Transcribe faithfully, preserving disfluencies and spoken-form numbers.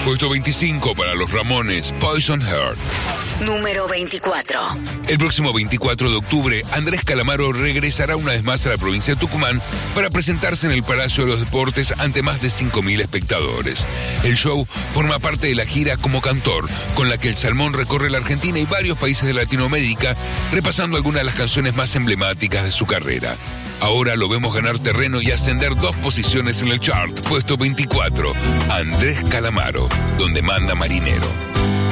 Puesto veinticinco para los Ramones, Poison Heart. Número veinticuatro. El próximo veinticuatro de octubre, Andrés Calamaro regresará una vez más a la provincia de Tucumán para presentarse en el Palacio de los Deportes ante más de cinco mil espectadores. El show forma parte de la gira Como Cantor, con la que el Salmón recorre la Argentina y varios países de Latinoamérica, repasando algunas de las canciones más emblemáticas de su carrera. Ahora lo vemos ganar terreno y ascender dos posiciones en el chart. Puesto veinticuatro, Andrés Calamaro, donde manda Marinero.